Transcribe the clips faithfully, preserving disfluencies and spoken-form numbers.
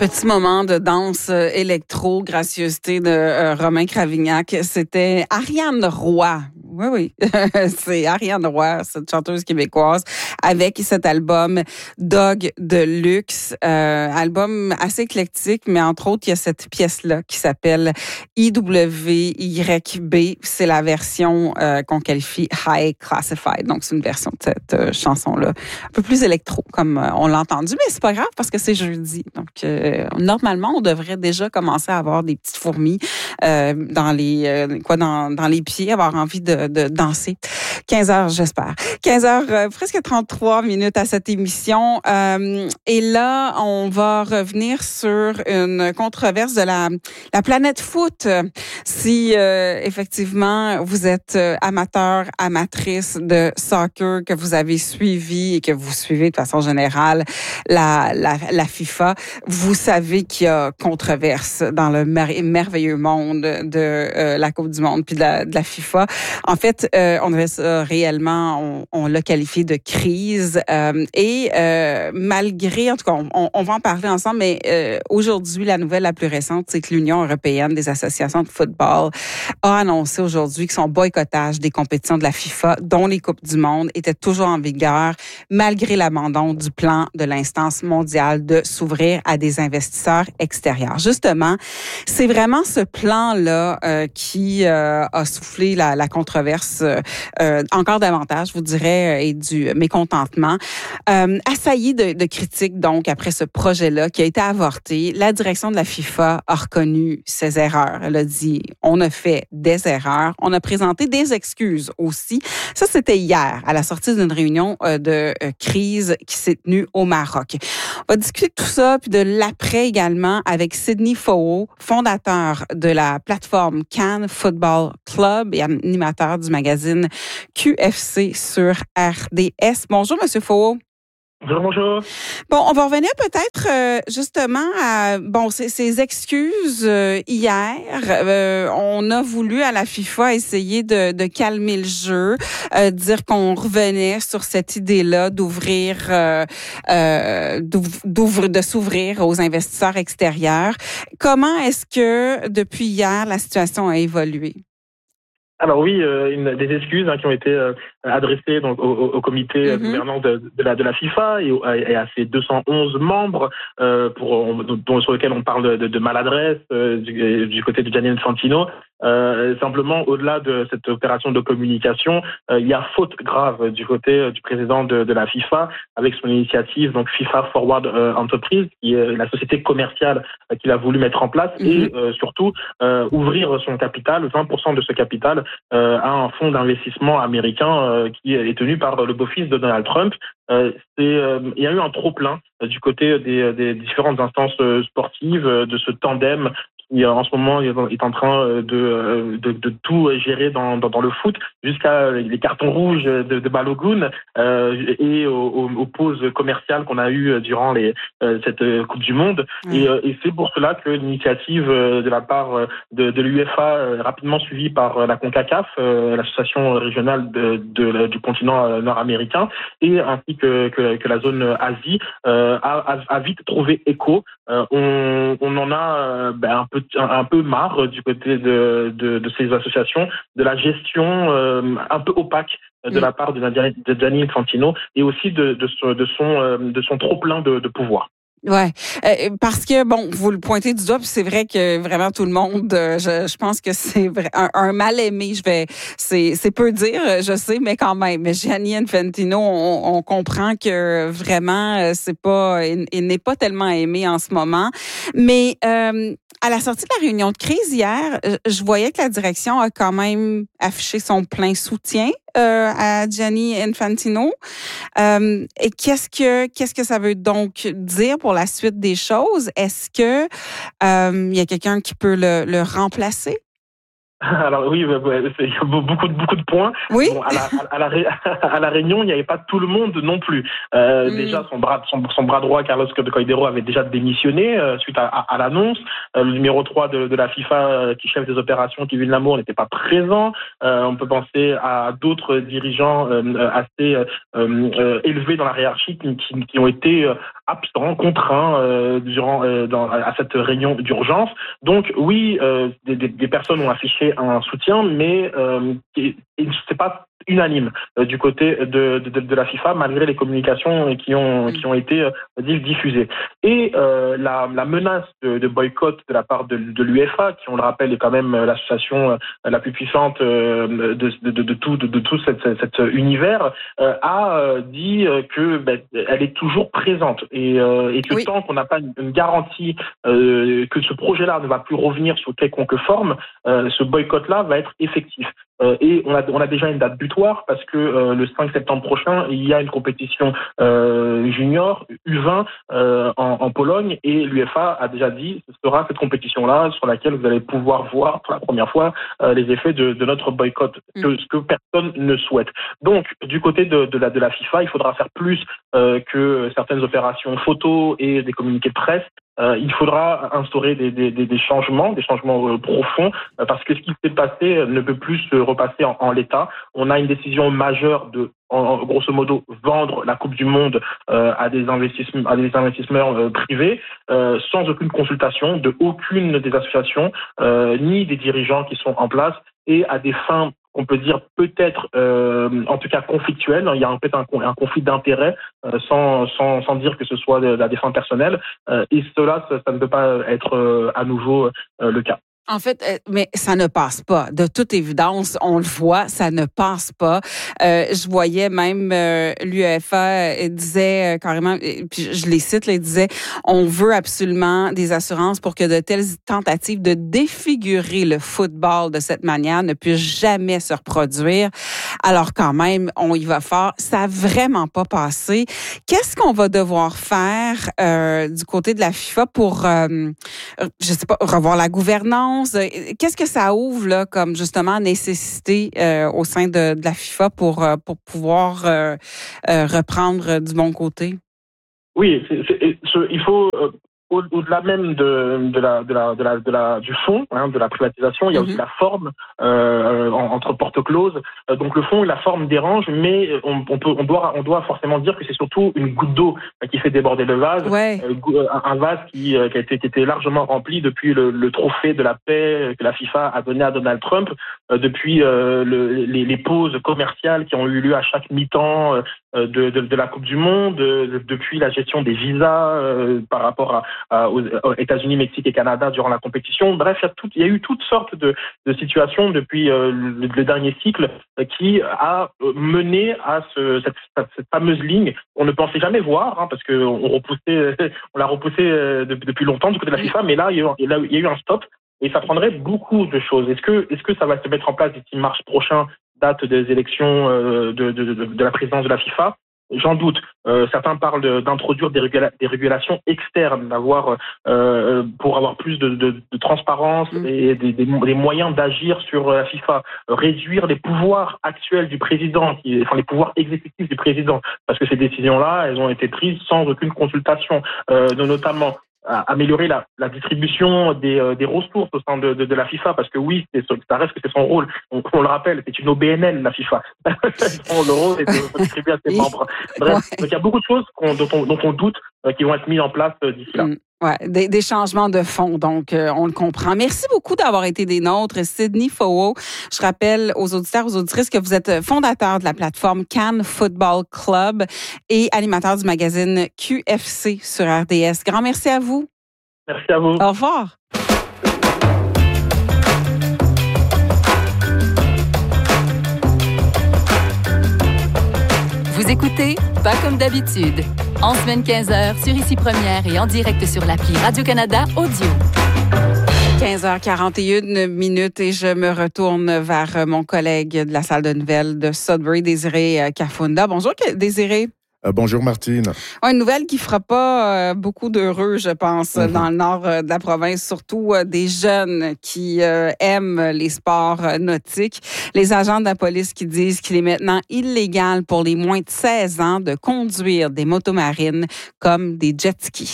Petit moment de danse euh, électro, gracieuseté de euh, Romain Cravignac. C'était Ariane Roy. Oui, oui, c'est Ariane Roy, cette chanteuse québécoise, avec cet album Dog de luxe, euh, album assez éclectique, mais entre autres, il y a cette pièce-là qui s'appelle I W Y B. C'est la version euh, qu'on qualifie High Classified, donc c'est une version de cette euh, chanson-là, un peu plus électro, comme euh, on l'a entendu, mais c'est pas grave parce que c'est jeudi, donc euh, normalement, on devrait déjà commencer à avoir des petites fourmis euh, dans les euh, quoi dans, dans les pieds, avoir envie de de danser. quinze heures, j'espère. quinze heures, euh, presque trente-trois minutes à cette émission. Euh, et là, on va revenir sur une controverse de la, la planète foot. Si, euh, effectivement, vous êtes amateur, amatrice de soccer, que vous avez suivi et que vous suivez de façon générale la, la, la FIFA, vous savez qu'il y a controverse dans le mer- merveilleux monde de euh, la Coupe du monde puis de la, de la FIFA. En fait, euh, on avait ça réellement, on, on l'a qualifié de crise. Euh, et euh, malgré, en tout cas, on, on va en parler ensemble, mais euh, aujourd'hui, la nouvelle la plus récente, c'est que l'Union européenne des associations de football a annoncé aujourd'hui que son boycottage des compétitions de la FIFA, dont les Coupes du monde, était toujours en vigueur, malgré l'abandon du plan de l'instance mondiale de s'ouvrir à des investisseurs extérieurs. Justement, c'est vraiment ce plan-là euh, qui euh, a soufflé la, la controverse euh, encore davantage, je vous dirais, et du mécontentement. Euh, assailli de, de critiques, donc, après ce projet-là qui a été avorté, la direction de la FIFA a reconnu ses erreurs. Elle a dit, on a fait des erreurs. On a présenté des excuses aussi. Ça, c'était hier, à la sortie d'une réunion euh, de euh, crise qui s'est tenue au Maroc. On va discuter de tout ça, puis de l'après également, avec Sidney Fowo, fondateur de la plateforme Cannes Football Club et animateur du magazine Q F C sur R D S. Bonjour, Monsieur Fowo. Bonjour, bonjour. Bon, on va revenir peut-être euh, justement à bon ces, ces excuses euh, hier. Euh, on a voulu à la FIFA essayer de, de calmer le jeu, euh, dire qu'on revenait sur cette idée-là d'ouvrir, euh, euh, d'ouvrir, de s'ouvrir aux investisseurs extérieurs. Comment est-ce que depuis hier la situation a évolué? Alors oui, euh, une, des excuses hein, qui ont été euh, adressées donc au, au, au comité mm-hmm. gouvernant de, de, la, de la FIFA et, au, et à ses deux cent onze membres, euh, pour, on, dont, sur lesquels on parle de, de maladresse euh, du, du côté de Gianni Infantino. Euh, simplement, au-delà de cette opération de communication, euh, il y a faute grave du côté euh, du président de, de la FIFA avec son initiative donc FIFA Forward euh, Enterprise, qui est la société commerciale euh, qu'il a voulu mettre en place mm-hmm. et euh, surtout euh, ouvrir son capital, vingt pour cent de ce capital, euh, à un fonds d'investissement américain euh, qui est tenu par le beau-fils de Donald Trump. Euh, c'est, euh, il y a eu un trop-plein euh, du côté des, des différentes instances euh, sportives, euh, de ce tandem qui en ce moment est en train de, de, de tout gérer dans, dans, dans le foot, jusqu'à les cartons rouges de, de Balogun euh, et aux, aux pauses commerciales qu'on a eues durant les, euh, cette Coupe du Monde. Mmh. Et, et c'est pour cela que l'initiative de la part de, de l'UEFA, rapidement suivie par la CONCACAF, l'association régionale de, de, du continent nord-américain, et ainsi que, que, que la zone Asie, euh, a, a vite trouvé écho. Euh, on, on en a ben, un peu un peu marre du côté de, de, de ces associations, de la gestion euh, un peu opaque de mmh. la part de Gianni Infantino et aussi de, de, son, de son, de son trop-plein de, de pouvoir. Ouais, euh, parce que bon, vous le pointez du doigt, puis c'est vrai que vraiment tout le monde, euh, je, je pense que c'est vrai, un, un mal aimé. Je vais, c'est, c'est peu dire, je sais, mais quand même. Mais Gianni Infantino, on, on comprend que vraiment, c'est pas, il, il n'est pas tellement aimé en ce moment. Mais euh, à la sortie de la réunion de crise hier, je voyais que la direction a quand même affiché son plein soutien euh, à Gianni Infantino. Euh, et qu'est-ce que qu'est-ce que ça veut donc dire pour la suite des choses? Est-ce que euh, il y a quelqu'un qui peut le, le remplacer? Alors oui, il y a beaucoup de beaucoup de points. Oui. Bon, à, la, à, la, à la réunion, il n'y avait pas tout le monde non plus. Euh, mm. Déjà, son bras son, son bras droit, Carlos Coidero, avait déjà démissionné euh, suite à, à, à l'annonce. Euh, le numéro trois de, de la FIFA, euh, qui chef des opérations, Kevin Lamour, n'était pas présent. Euh, on peut penser à d'autres dirigeants euh, assez euh, euh, élevés dans la hiérarchie qui, qui, qui ont été euh, absents, contraints euh, durant euh, dans, à cette réunion d'urgence. Donc oui, euh, des, des, des personnes ont affiché un soutien, mais euh, c'est pas unanime euh, du côté de, de, de la FIFA, malgré les communications qui ont qui ont été euh, diffusées. Et euh, la, la menace de, de boycott de la part de, de l'UEFA, qui on le rappelle est quand même l'association la plus puissante euh, de, de, de, de tout de, de tout cet, cet univers, euh, a euh, dit que ben, elle est toujours présente et, euh, et que oui. tant qu'on n'a pas une, une garantie euh, que ce projet-là ne va plus revenir sous quelconque forme, euh, ce boycott-là va être effectif. Euh, et on a, on a déjà une date butoir parce que euh, le cinq septembre prochain, il y a une compétition euh, junior U vingt euh, en, en Pologne et l'UEFA a déjà dit que ce sera cette compétition-là sur laquelle vous allez pouvoir voir pour la première fois euh, les effets de, de notre boycott, mm. que, ce que personne ne souhaite. Donc, du côté de, de, la, de la FIFA, il faudra faire plus euh, que certaines opérations photos et des communiqués de presse. Euh, il faudra instaurer des, des, des changements, des changements euh, profonds, euh, parce que ce qui s'est passé ne peut plus se repasser en, en l'état. On a une décision majeure de, en, en, grosso modo, vendre la Coupe du Monde euh, à des investissements, à des investisseurs euh, privés, euh, sans aucune consultation de aucune des associations, euh, ni des dirigeants qui sont en place, et à des fins on peut dire peut-être, euh, en tout cas conflictuel. Il y a peut-être un, un conflit d'intérêts, euh, sans, sans, sans dire que ce soit de la défense personnelle. Euh, et cela, ça, ça ne peut pas être euh, à nouveau euh, le cas. En fait, euh, mais ça ne passe pas. De toute évidence, on le voit, ça ne passe pas. Euh, je voyais même euh, l'UEFA euh, disait euh, carrément, euh, puis je les cite, là, il disait, on veut absolument des assurances pour que de telles tentatives de défigurer le football de cette manière ne puissent jamais se reproduire. Alors quand même, on y va fort. Ça n'a vraiment pas passé. Qu'est-ce qu'on va devoir faire euh, du côté de la FIFA pour, euh, je sais pas, revoir la gouvernance? Qu'est-ce que ça ouvre là, comme justement nécessité euh, au sein de, de la FIFA pour, euh, pour pouvoir euh, euh, reprendre du bon côté? Oui, c'est, c'est, c'est, il faut... Euh... Au-delà même de, de, la, de, la, de, la, de la, du fond, hein, de la privatisation, il y a mm-hmm. aussi la forme euh, entre porte close. Donc le fond et la forme dérangent, mais on, on, peut, on, doit, on doit forcément dire que c'est surtout une goutte d'eau qui fait déborder le vase. Ouais. Euh, un vase qui, qui, a été, qui a été largement rempli depuis le, le trophée de la paix que la FIFA a donné à Donald Trump, euh, depuis euh, le, les, les pauses commerciales qui ont eu lieu à chaque mi-temps euh, de, de, de la Coupe du Monde, de, depuis la gestion des visas euh, par rapport à aux États-Unis, Mexique et Canada durant la compétition. Bref, il y a, tout, il y a eu toutes sortes de, de situations depuis euh, le, le dernier cycle euh, qui a mené à ce, cette, cette fameuse ligne qu'on ne pensait jamais voir, hein, parce qu'on repoussait, on l'a repoussée euh, depuis, depuis longtemps du côté de la FIFA, mais là il, y a eu, il y a eu un stop et ça prendrait beaucoup de choses. Est-ce que, est-ce que ça va se mettre en place d'ici mars prochain, date des élections euh, de, de, de, de la présidence de la FIFA? J'en doute. Euh, certains parlent de, d'introduire des, régula- des régulations externes, d'avoir euh, pour avoir plus de, de, de transparence mmh. et des, des, des moyens d'agir sur la FIFA, réduire les pouvoirs actuels du président, qui, enfin les pouvoirs exécutifs du président, parce que ces décisions-là, elles ont été prises sans aucune consultation, euh, notamment. Améliorer la, la distribution des, euh, des ressources au sein de, de, de la FIFA, parce que oui, c'est, ça reste que c'est son rôle. On, on le rappelle, c'est une O B N L, la FIFA. Le rôle est de distribuer à ses membres. Bref, ouais. Donc il y a beaucoup de choses qu'on, dont, on, dont on doute euh, qui vont être mises en place euh, d'ici là. Mm. Ouais, des, des changements de fond, donc euh, on le comprend. Merci beaucoup d'avoir été des nôtres, Sidney Fowo. Je rappelle aux auditeurs, aux auditrices que vous êtes fondateur de la plateforme Cannes Football Club et animateur du magazine Q F C sur R D S. Grand merci à vous. Merci à vous. Au revoir. Vous écoutez Pas comme d'habitude. En semaine quinze heures sur Ici Première et en direct sur l'appli Radio-Canada Audio. quinze heures quarante et une minutes et je me retourne vers mon collègue de la salle de nouvelles de Sudbury, Désiré Kafunda. Bonjour Désiré. Euh, bonjour Martine. Ouais, une nouvelle qui fera pas euh, beaucoup d'heureux, je pense, mm-hmm. dans le nord euh, de la province, surtout euh, des jeunes qui euh, aiment les sports euh, nautiques. Les agents de la police qui disent qu'il est maintenant illégal pour les moins de seize ans de conduire des motomarines comme des jet skis.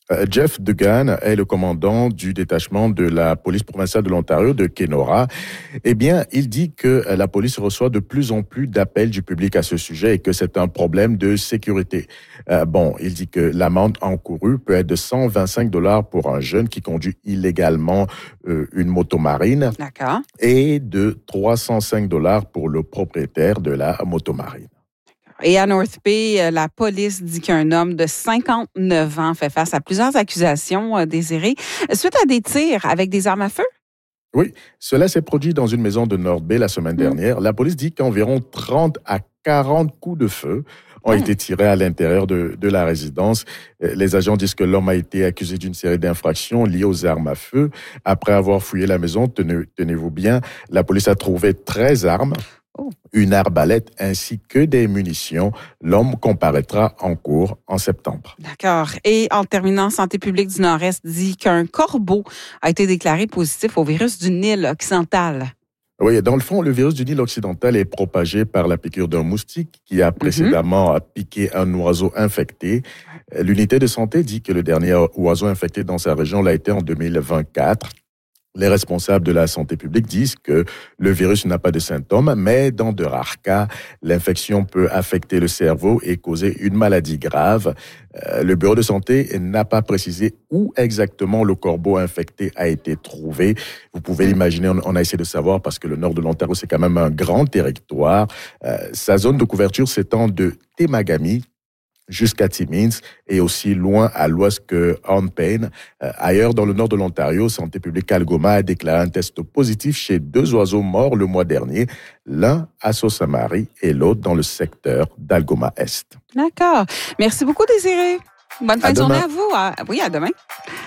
Jeff Dugan est le commandant du détachement de la police provinciale de l'Ontario, de Kenora. Eh bien, il dit que la police reçoit de plus en plus d'appels du public à ce sujet et que c'est un problème de sécurité. Euh, bon, il dit que l'amende encourue peut être de cent vingt-cinq dollars pour un jeune qui conduit illégalement euh, une motomarine. D'accord. Et de trois cent cinq dollars pour le propriétaire de la motomarine. Et à North Bay, la police dit qu'un homme de cinquante-neuf ans fait face à plusieurs accusations désirées suite à des tirs avec des armes à feu. Oui, cela s'est produit dans une maison de North Bay la semaine mmh. dernière. La police dit qu'environ trente à quarante coups de feu ont mmh. été tirés à l'intérieur de, de la résidence. Les agents disent que l'homme a été accusé d'une série d'infractions liées aux armes à feu. Après avoir fouillé la maison, tenez, tenez-vous bien, la police a trouvé treize armes. Oh. Une arbalète ainsi que des munitions. L'homme comparaîtra en cour en septembre. D'accord. Et en terminant, Santé publique du Nord-Est dit qu'un corbeau a été déclaré positif au virus du Nil occidental. Oui, dans le fond, le virus du Nil occidental est propagé par la piqûre d'un moustique qui a précédemment mm-hmm. piqué un oiseau infecté. L'unité de santé dit que le dernier oiseau infecté dans sa région l'a été en deux mille vingt-quatre. Les responsables de la santé publique disent que le virus n'a pas de symptômes, mais dans de rares cas, l'infection peut affecter le cerveau et causer une maladie grave. Euh, le bureau de santé n'a pas précisé où exactement le corbeau infecté a été trouvé. Vous pouvez l'imaginer, on, on a essayé de savoir parce que le nord de l'Ontario, c'est quand même un grand territoire. Euh, sa zone de couverture s'étend de Temagami jusqu'à Timmins et aussi loin à l'ouest que Hornpain. Euh, ailleurs, dans le nord de l'Ontario, Santé publique Algoma a déclaré un test positif chez deux oiseaux morts le mois dernier, l'un à Sault-Sainte-Marie et l'autre dans le secteur d'Algoma-Est. D'accord. Merci beaucoup, Désiré. Bonne fin à de demain. journée à vous. À... Oui, à demain.